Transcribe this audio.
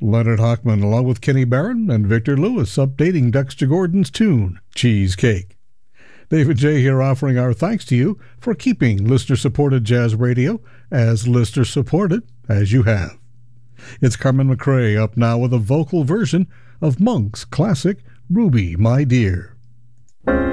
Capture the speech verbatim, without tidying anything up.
Leonard Hochman, along with Kenny Barron and Victor Lewis, updating Dexter Gordon's tune, Cheesecake. David J. here offering our thanks to you for keeping listener-supported jazz radio as listener-supported as you have. It's Carmen McRae up now with a vocal version of Monk's classic Ruby, My Dear.